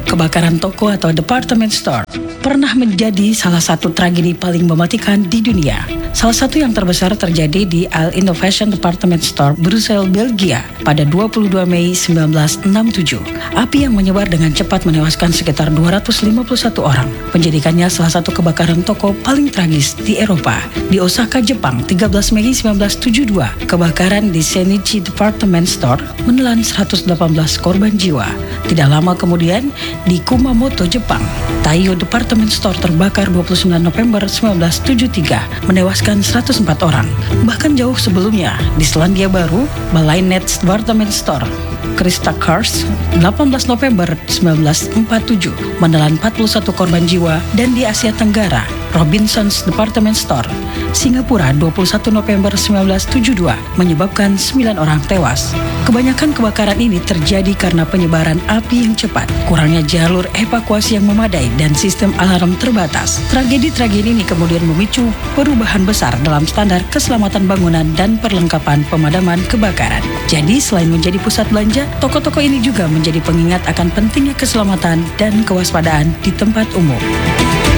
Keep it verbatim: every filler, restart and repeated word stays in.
Kebakaran toko atau department store pernah menjadi salah satu tragedi paling mematikan di dunia. Salah satu yang terbesar terjadi di Al Innovation Department Store, Brussels, Belgia pada dua puluh dua Mei seribu sembilan ratus enam puluh tujuh. Api yang menyebar dengan cepat menewaskan sekitar dua ratus lima puluh satu orang, menjadikannya salah satu kebakaran toko paling tragis di Eropa. Di Osaka, Jepang, tiga belas Mei seribu sembilan ratus tujuh puluh dua, kebakaran di Senichi Department Store menelan seratus delapan belas korban jiwa. Tidak lama kemudian, di Kumamoto, Jepang, Taiyo Department Store terbakar dua puluh sembilan November seribu sembilan ratus tujuh puluh tiga, menewaskan seratus empat orang. Bahkan jauh sebelumnya, di Selandia Baru, Balai Nets Department Store, Krista Kars, delapan belas November seribu sembilan ratus empat puluh tujuh, menelan empat puluh satu korban jiwa. Dan di Asia Tenggara, Robinsons Department Store, Singapura, dua puluh satu November seribu sembilan ratus tujuh puluh dua, menyebabkan sembilan orang tewas. Kebanyakan kebakaran ini terjadi karena penyebaran api yang cepat, kurangnya jalur evakuasi yang memadai, dan sistem alarm terbatas. Tragedi-tragedi ini kemudian memicu perubahan besar dalam standar keselamatan bangunan dan perlengkapan pemadaman kebakaran. Jadi, selain menjadi pusat belanja, toko-toko ini juga menjadi pengingat akan pentingnya keselamatan dan kewaspadaan di tempat umum.